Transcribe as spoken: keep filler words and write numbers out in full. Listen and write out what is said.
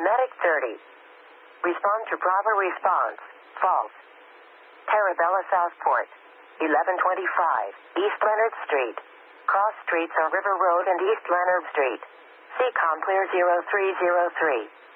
Medic thirty. Respond to Bravo response. False. Parabella Southport. eleven twenty-five, East Leonard Street. Cross streets are River Road and East Leonard Street. C COM clear zero three zero three.